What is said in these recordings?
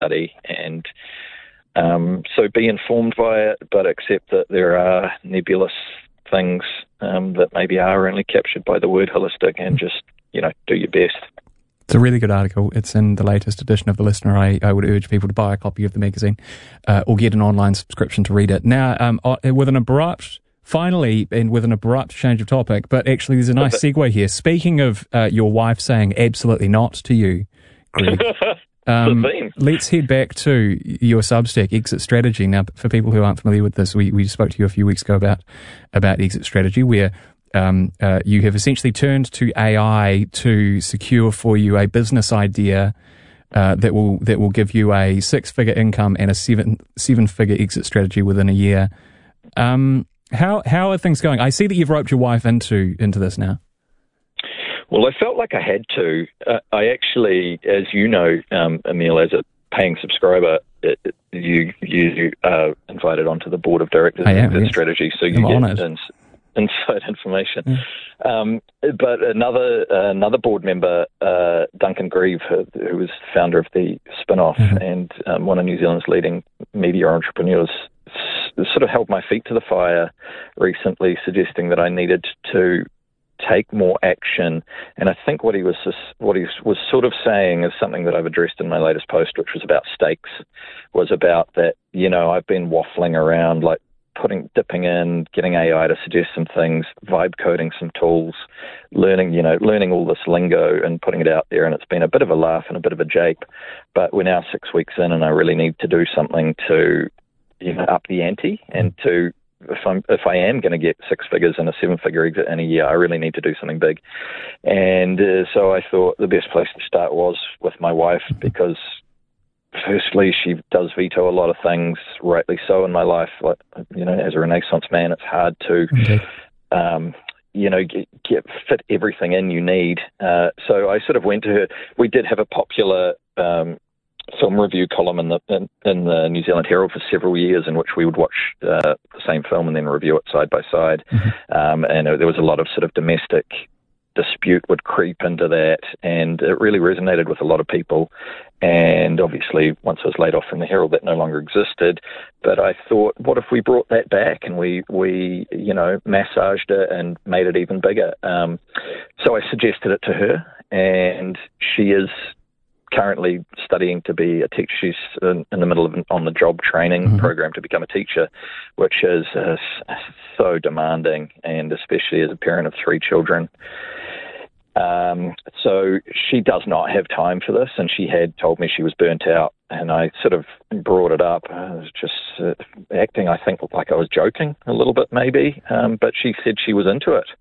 study, and so be informed by it, but accept that there are nebulous things that maybe are only captured by the word holistic, and just, do your best. It's a really good article. It's in the latest edition of The Listener. I would urge people to buy a copy of the magazine or get an online subscription to read it. Now, with an abrupt change of topic, but actually there's a nice segue here. Speaking of your wife saying absolutely not to you, Greg, let's head back to your Substack, Exit Strategy. Now, for people who aren't familiar with this, we spoke to you a few weeks ago about Exit Strategy, where you have essentially turned to AI to secure for you a business idea that will give you a 6-figure income and a seven-figure exit strategy within a year. How are things going? I see that you've roped your wife into this now. Well, I felt like I had to. I actually, as you know, Emil, as a paying subscriber, you are invited onto the board of directors of Exit Strategy, so you get inside information. But another board member, Duncan Grieve, who was founder of the Spin-Off and one of New Zealand's leading media entrepreneurs, sort of held my feet to the fire recently, suggesting that I needed to take more action. And I think what he was sort of saying is something that I've addressed in my latest post, which was about stakes, was about that, I've been waffling around, like dipping in, getting AI to suggest some things, vibe coding some tools, learning all this lingo and putting it out there. And it's been a bit of a laugh and a bit of a jape, but we're now 6 weeks in, and I really need to do something to, up the ante, and to, if I am going to get 6 figures and a 7-figure exit in a year, I really need to do something big. And so I thought the best place to start was with my wife, because firstly, she does veto a lot of things, rightly so, in my life. Like, as a Renaissance man, it's hard to, fit everything in you need. So I sort of went to her. We did have a popular film review column in the New Zealand Herald for several years, in which we would watch the same film and then review it side by side. And there was a lot of sort of domestic dispute would creep into that, and it really resonated with a lot of people. And obviously, once I was laid off from the Herald, that no longer existed. But I thought, what if we brought that back and we massaged it and made it even bigger? So I suggested it to her, and she is currently studying to be a teacher. She's in the middle of an on-the-job training program to become a teacher, which is so demanding, and especially as a parent of 3 children. So she does not have time for this, and she had told me she was burnt out, and I sort of brought it up. I was just acting, I think, like I was joking a little bit maybe, but she said she was into it.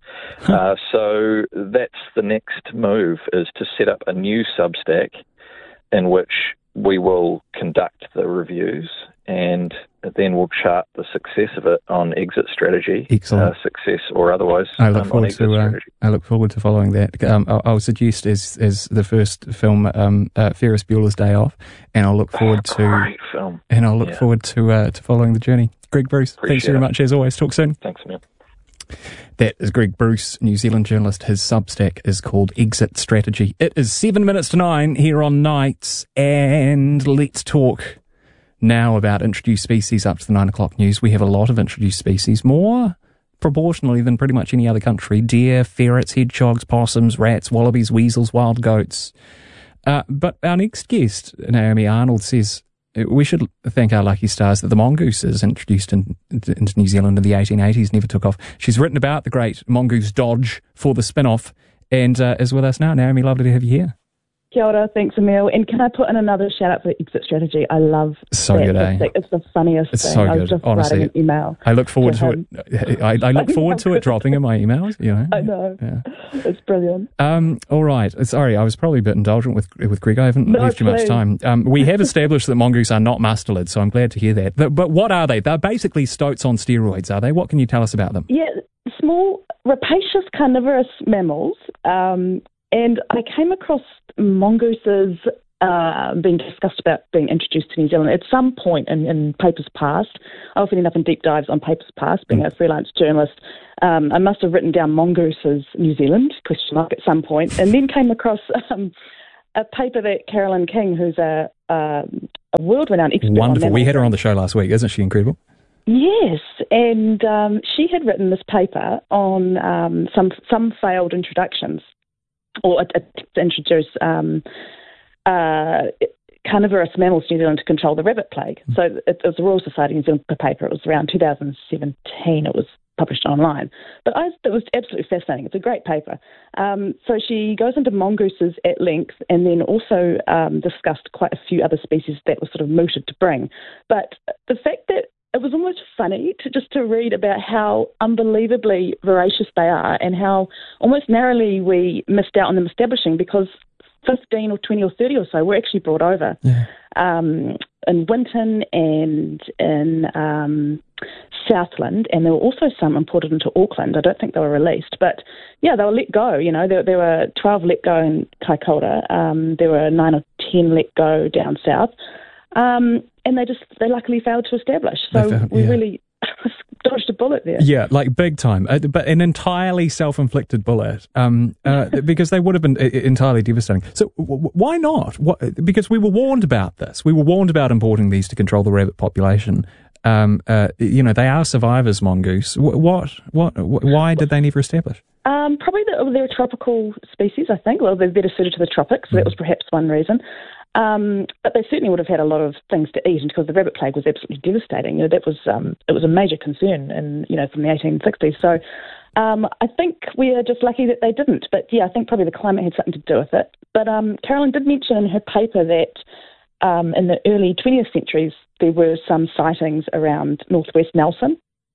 So that's the next move, is to set up a new Substack in which we will conduct the reviews, and then we'll chart the success of it on Exit Strategy. Excellent. Success or otherwise. I look forward to following that. I'll suggest as the first film, Ferris Bueller's Day Off, and I'll look forward to great film. And I'll look forward to following the journey. Greg Bruce, thanks very much as always. Talk soon. Thanks, man. That is Greg Bruce, New Zealand journalist. His Substack is called Exit Strategy. It is 7 minutes to 9 here on Nights, and let's talk now about introduced species up to the 9 o'clock news. We have a lot of introduced species, more proportionally than pretty much any other country. Deer, ferrets, hedgehogs, possums, rats, wallabies, weasels, wild goats. But our next guest, Naomi Arnold, says we should thank our lucky stars that the mongooses introduced into New Zealand in the 1880s never took off. She's written about the great mongoose dodge for the Spin-Off, and is with us now. Naomi, lovely to have you here. Kia ora, thanks, Emil. And can I put in another shout out for Exit Strategy? I love so that. Good, eh? It's the funniest thing. So I was good. just Honestly, writing an email. I look forward to it. I look forward to it dropping in my emails. I know. Yeah. It's brilliant. All right. Sorry, I was probably a bit indulgent with Greg. I haven't left you much time. We have established that mongoose are not mustelids, so I'm glad to hear that. But what are they? They're basically stoats on steroids, are they? What can you tell us about them? Yeah, small, rapacious carnivorous mammals. And I came across mongooses being discussed about being introduced to New Zealand at some point in papers past. I often end up in deep dives on papers past, being a freelance journalist. I must have written down mongooses New Zealand, ? At some point, and then came across a paper that Carolyn King, who's a world-renowned expert. Wonderful. We had her on the show last week. Isn't she incredible? Yes, and she had written this paper on some failed introductions, or to introduce carnivorous mammals in New Zealand to control the rabbit plague. So it was a Royal Society of New Zealand paper. It was around 2017. It was published online. But it was absolutely fascinating. It's a great paper. So she goes into mongooses at length and then also discussed quite a few other species that were sort of mooted to bring. But the fact that it was almost funny to read about how unbelievably voracious they are and how almost narrowly we missed out on them establishing, because 15 or 20 or 30 or so were actually brought over in Winton and in Southland, and there were also some imported into Auckland. I don't think they were released, but yeah, they were let go. You know, there were 12 let go in Kaikoura. There were 9 or 10 let go down south, and they luckily failed to establish. So we really dodged a bullet there. Yeah, like big time, but an entirely self-inflicted bullet, because they would have been entirely devastating. So why not? Because we were warned about this. We were warned about importing these to control the rabbit population. They are survivors, mongoose. Why did they never establish? Probably they're a tropical species, I think. Well, they're better suited to the tropics, so that was perhaps one reason. But they certainly would have had a lot of things to eat, and because the rabbit plague was absolutely devastating, that was it was a major concern, and from the 1860s. So I think we are just lucky that they didn't. But yeah, I think probably the climate had something to do with it. But Carolyn did mention in her paper that in the early 20th centuries there were some sightings around northwest Nelson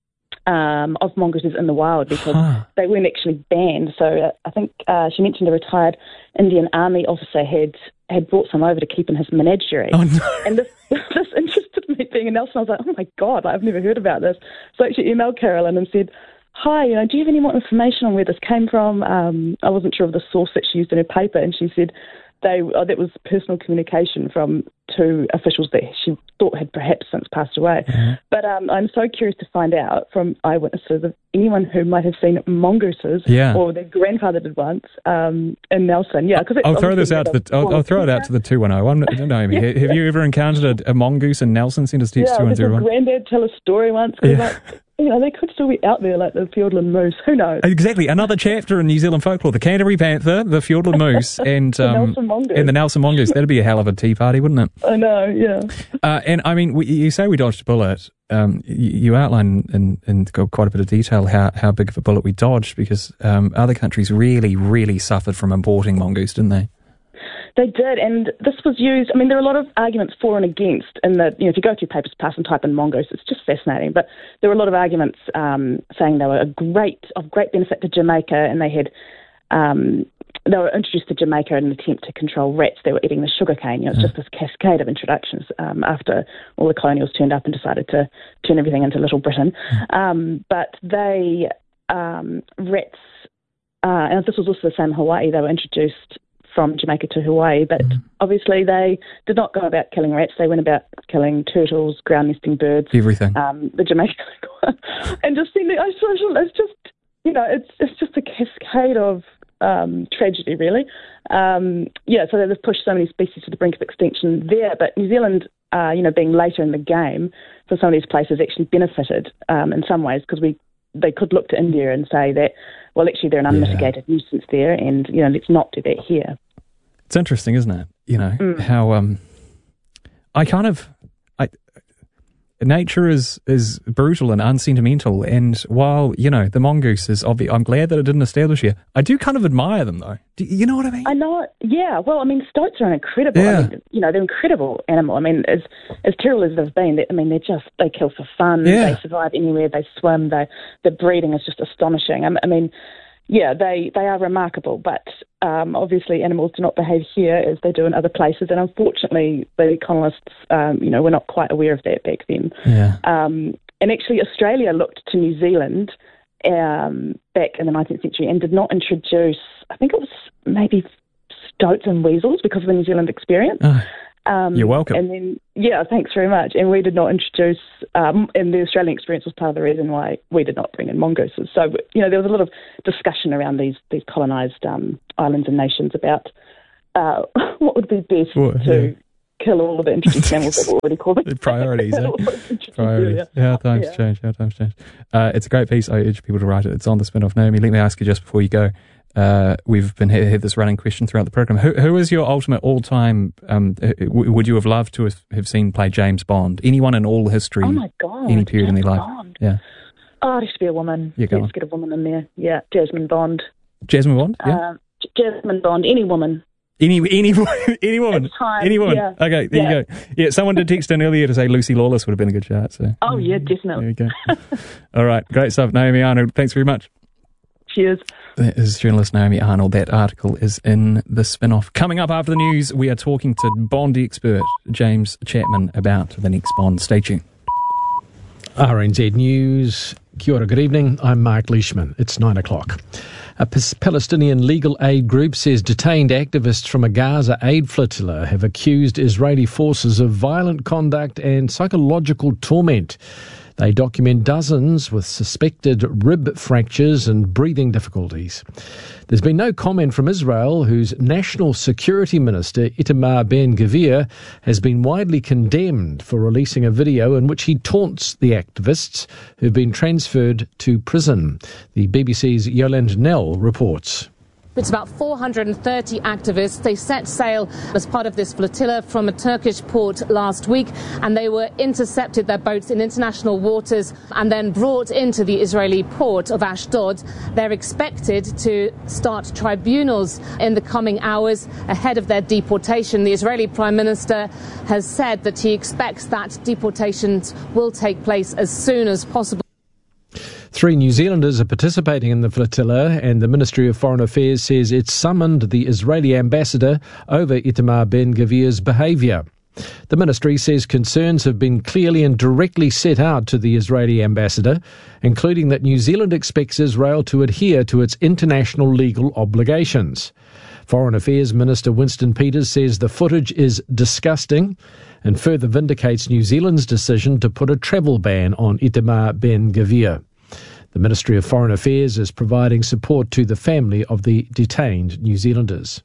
of mongooses in the wild, because they weren't actually banned. So I think she mentioned a retired Indian Army officer had brought some over to keep in his menagerie. Oh, no. And this interested me, being in Nelson. I was like, oh my God, I've never heard about this. So I actually emailed Carolyn and said, hi, do you have any more information on where this came from? I wasn't sure of the source that she used in her paper, and she said that was personal communication from 2 officials that she thought had perhaps since passed away. Mm-hmm. But I'm so curious to find out from eyewitnesses of anyone who might have seen mongooses, or their grandfather did once in Nelson. Yeah, because I'll throw this out to I'll throw it out to the 210. Naomi, have you ever encountered a mongoose in Nelson? Send us text 210. My granddad tell a story once. They could still be out there, like the Fiordland moose. Who knows? Exactly. Another chapter in New Zealand folklore: the Canterbury panther, the Fiordland moose, and the Nelson mongoose. That'd be a hell of a tea party, wouldn't it? I know. Yeah. And I mean, you say we dodged a bullet. You outline in quite a bit of detail how big of a bullet we dodged, because other countries really, really suffered from importing mongoose, didn't they? They did, and this was used. I mean, there are a lot of arguments for and against. In that, if you go to Papers Pass and type in mongoose, it's just fascinating. But there were a lot of arguments saying they were of great benefit to Jamaica, and they were introduced to Jamaica in an attempt to control rats. They were eating the sugarcane. It's just this cascade of introductions after all the colonials turned up and decided to turn everything into Little Britain. But they rats, and this was also the same in Hawaii. They were introduced from Jamaica to Hawaii, but obviously they did not go about killing rats. They went about killing turtles, ground nesting birds, everything. The Jamaican, and just seeing it's just a cascade of tragedy, really. So they've pushed so many species to the brink of extinction there. But New Zealand, being later in the game, for some of these places actually benefited in some ways, because they could look to India and say that, well, actually they're an unmitigated nuisance there, and let's not do that here. It's interesting, isn't it? How nature is brutal and unsentimental, and while the mongoose is obvious, I'm glad that it didn't establish here. I do kind of admire them, though. Do you know what I mean? I know it. Yeah. Well, I mean, stoats are incredible. Yeah. I mean, they're an incredible animal. I mean, as terrible as they've been, they kill for fun. Yeah. They survive anywhere. They swim. The breeding is just astonishing. I mean, yeah, they are remarkable, but obviously animals do not behave here as they do in other places, and unfortunately the colonists, were not quite aware of that back then. Yeah. And actually Australia looked to New Zealand back in the 19th century and did not introduce, I think it was maybe stoats and weasels because of the New Zealand experience. You're welcome. And then, thanks very much. And we did not introduce, and the Australian experience was part of the reason why we did not bring in mongooses. So, there was a lot of discussion around these colonised islands and nations about what would be best to kill all of the introduced mammals that were already called. Priorities. Priorities. How times change. It's a great piece. I urge people to write it. It's on the Spin-Off. Naomi, let me ask you just before you go. We've been had this running question throughout the program. Who is your ultimate all-time? Would you have loved to have seen play James Bond? Anyone in all history? Oh my God! Any period in their life? Bond. Yeah. Oh, there should be a woman. Let's get a woman in there. Yeah, Jasmine Bond. Jasmine Bond. Yeah. Jasmine Bond. Any woman. Any woman. Any woman. Yeah. Okay, there you go. Yeah, someone did text in earlier to say Lucy Lawless would have been a good shout. So. Oh yeah, definitely. There you go. All right, great stuff, Naomi Arnold. Thanks very much. Cheers. That is journalist Naomi Arnold. That article is in the Spin-Off. Coming up after the news, we are talking to Bond expert James Chapman about the next Bond. Stay tuned. RNZ News. Kia ora, good evening. I'm Mark Leishman. It's 9 o'clock. A Palestinian legal aid group says detained activists from a Gaza aid flotilla have accused Israeli forces of violent conduct and psychological torment. They document dozens with suspected rib fractures and breathing difficulties. There's been no comment from Israel, whose National Security Minister, Itamar Ben-Gvir, has been widely condemned for releasing a video in which he taunts the activists who've been transferred to prison. The BBC's Yolande Nell reports. It's about 430 activists. They set sail as part of this flotilla from a Turkish port last week, and they were intercepted, their boats, in international waters and then brought into the Israeli port of Ashdod. They're expected to start tribunals in the coming hours ahead of their deportation. The Israeli Prime Minister has said that he expects that deportations will take place as soon as possible. 3 New Zealanders are participating in the flotilla, and the Ministry of Foreign Affairs says it summoned the Israeli ambassador over Itamar Ben-Gvir's behaviour. The ministry says concerns have been clearly and directly set out to the Israeli ambassador, including that New Zealand expects Israel to adhere to its international legal obligations. Foreign Affairs Minister Winston Peters says the footage is disgusting and further vindicates New Zealand's decision to put a travel ban on Itamar Ben-Gvir. The Ministry of Foreign Affairs is providing support to the family of the detained New Zealanders.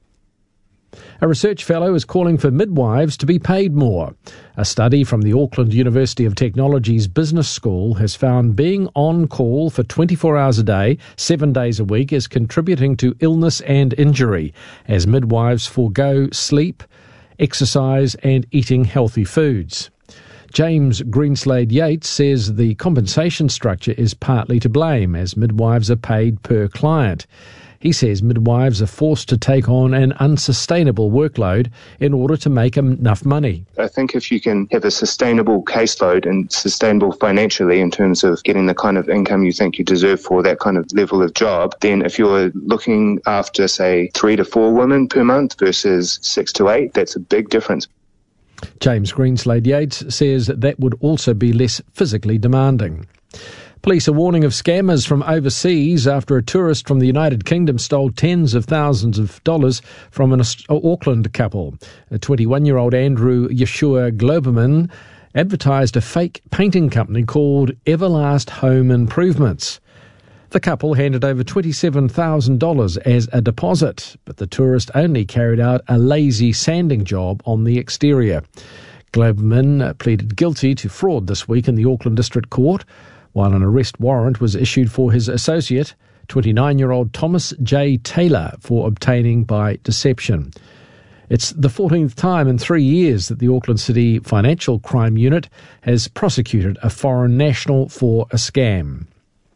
A research fellow is calling for midwives to be paid more. A study from the Auckland University of Technology's Business School has found being on call for 24 hours a day, 7 days a week, is contributing to illness and injury, as midwives forego sleep, exercise and eating healthy foods. James Greenslade Yates says the compensation structure is partly to blame, as midwives are paid per client. He says midwives are forced to take on an unsustainable workload in order to make enough money. I think if you can have a sustainable caseload and sustainable financially in terms of getting the kind of income you think you deserve for that kind of level of job, then if you're looking after, say, 3 to 4 women per month versus 6 to 8, that's a big difference. James Greenslade Yates says that would also be less physically demanding. Police are warning of scammers from overseas after a tourist from the United Kingdom stole tens of thousands of dollars from an Auckland couple. A 21-year-old Andrew Yeshua Globerman advertised a fake painting company called Everlast Home Improvements. The couple handed over $27,000 as a deposit, but the tourist only carried out a lazy sanding job on the exterior. Globerman pleaded guilty to fraud this week in the Auckland District Court, while an arrest warrant was issued for his associate, 29-year-old Thomas J. Taylor, for obtaining by deception. It's the 14th time in 3 years that the Auckland City Financial Crime Unit has prosecuted a foreign national for a scam.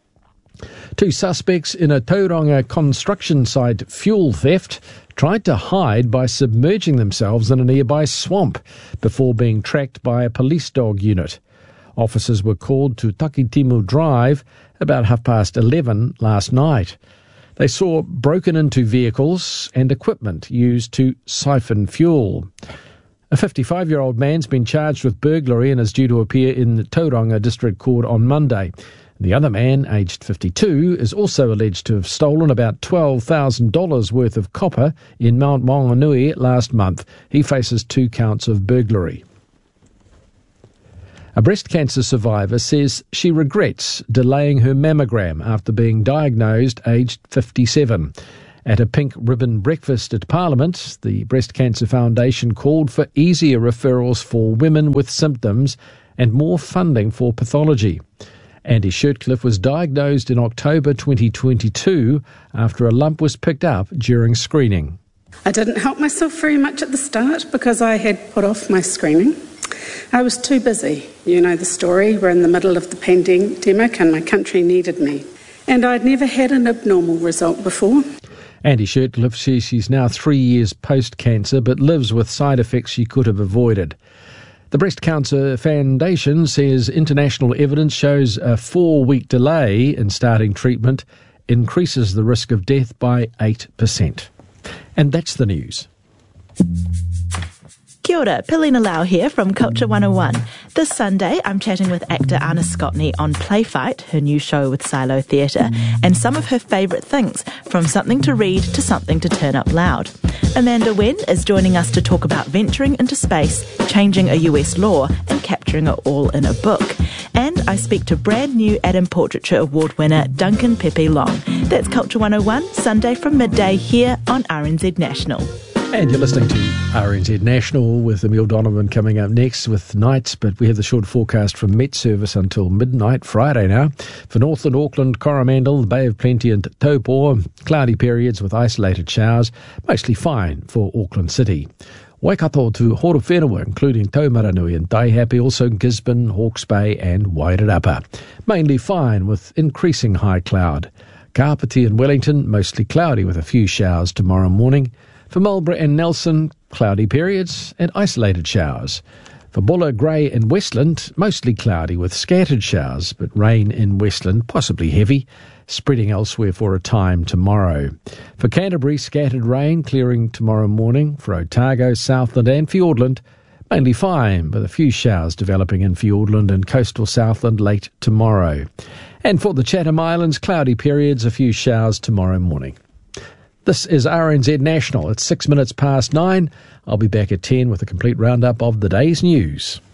2 suspects in a Tauranga construction site fuel theft tried to hide by submerging themselves in a nearby swamp before being tracked by a police dog unit. Officers were called to Takitimu Drive about 11:30 last night. They saw broken into vehicles and equipment used to siphon fuel. A 55-year-old man's been charged with burglary and is due to appear in the Tauranga District Court on Monday. The other man, aged 52, is also alleged to have stolen about $12,000 worth of copper in Mount Maunganui last month. He faces 2 counts of burglary. A breast cancer survivor says she regrets delaying her mammogram after being diagnosed aged 57. At a pink ribbon breakfast at Parliament, the Breast Cancer Foundation called for easier referrals for women with symptoms and more funding for pathology. Andy Shirtcliffe was diagnosed in October 2022 after a lump was picked up during screening. I didn't help myself very much at the start because I had put off my screening. I was too busy. You know the story. We're in the middle of the pandemic and my country needed me. And I'd never had an abnormal result before. Andy Shirtcliffe says she's now 3 years post-cancer but lives with side effects she could have avoided. The Breast Cancer Foundation says international evidence shows a 4-week delay in starting treatment increases the risk of death by 8%. And that's the news. Kia ora, Pilina Lau here from Culture 101. This Sunday, I'm chatting with actor Anna Scotney on Playfight, her new show with Silo Theatre, and some of her favourite things, from something to read to something to turn up loud. Amanda Wen is joining us to talk about venturing into space, changing a US law, and capturing it all in a book. And I speak to brand new Adam Portraiture Award winner Duncan Pepe Long. That's Culture 101, Sunday from midday here on RNZ National. And you're listening to RNZ National with Emile Donovan coming up next with nights, but we have the short forecast from Met Service until midnight, Friday now. For Northland, Auckland, Coromandel, the Bay of Plenty and Taupo, cloudy periods with isolated showers, mostly fine for Auckland City. Waikato to Horowhenua, including Taumaranui and Taihape, also Gisborne, Hawke's Bay and Wairarapa. Mainly fine with increasing high cloud. Kapiti and Wellington, mostly cloudy with a few showers tomorrow morning. For Marlborough and Nelson, cloudy periods and isolated showers. For Buller, Grey and Westland, mostly cloudy with scattered showers, but rain in Westland, possibly heavy, spreading elsewhere for a time tomorrow. For Canterbury, scattered rain, clearing tomorrow morning. For Otago, Southland and Fiordland, mainly fine, with a few showers developing in Fiordland and coastal Southland late tomorrow. And for the Chatham Islands, cloudy periods, a few showers tomorrow morning. This is RNZ National. It's 6 minutes past 9. I'll be back at 10 with a complete roundup of the day's news.